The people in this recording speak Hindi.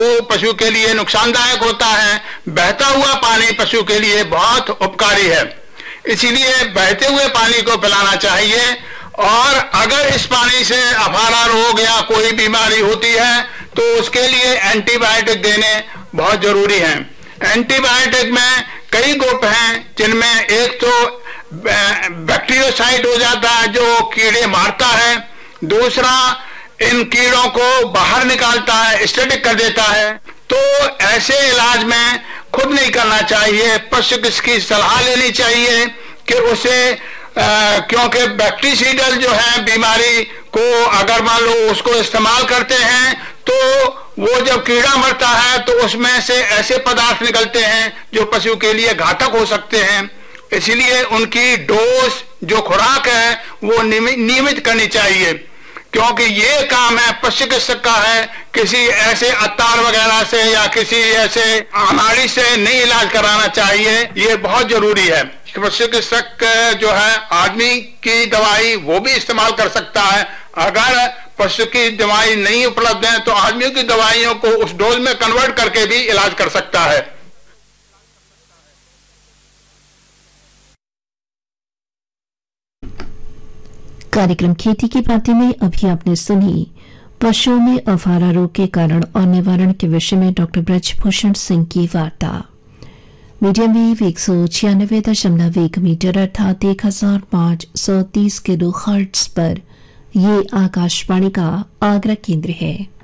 वो पशु के लिए नुकसानदायक होता है। बहता हुआ पानी पशु के लिए बहुत उपकारी है, इसीलिए बहते हुए पानी को पिलाना चाहिए। और अगर इस पानी से अफारा रोग या कोई बीमारी होती है तो उसके लिए एंटीबायोटिक देने बहुत जरूरी है। एंटीबायोटिक में कई ग्रुप हैं, जिनमें एक तो बैक्टीरियोसाइड हो जाता है जो कीड़े मारता है, दूसरा इन कीड़ों को बाहर निकालता है, स्टैटिक कर देता है। तो ऐसे इलाज में खुद नहीं करना चाहिए, पशु चिकित्सक की सलाह लेनी चाहिए कि उसे क्योंकि बैक्टीरियल जो है बीमारी को अगर मान लो उसको इस्तेमाल करते हैं तो वो जब कीड़ा मरता है तो उसमें से ऐसे पदार्थ निकलते हैं जो पशु के लिए घातक हो सकते हैं। इसलिए उनकी डोज जो खुराक है वो नियमित करनी चाहिए, क्योंकि ये काम है पशु चिकित्सक का है। किसी ऐसे अतार वगैरह से या किसी ऐसे अनाड़ी से नहीं इलाज कराना चाहिए, ये बहुत जरूरी है। पशु चिकित्सक जो है आदमी की दवाई वो भी इस्तेमाल कर सकता है। अगर पशु की दवाई नहीं उपलब्ध है तो आदमियों की दवाइयों को उस डोज में कन्वर्ट करके भी इलाज कर सकता है। कार्यक्रम खेती की बातें में अभी आपने सुनी पशुओं में अफारा रोग के कारण और निवारण के विषय में डॉक्टर ब्रजभूषण सिंह की वार्ता। मीडियम वेव 196.1 मीटर अर्थात 1530 किलो हर्ट्ज पर। ये आकाशवाणी का आगरा केंद्र है।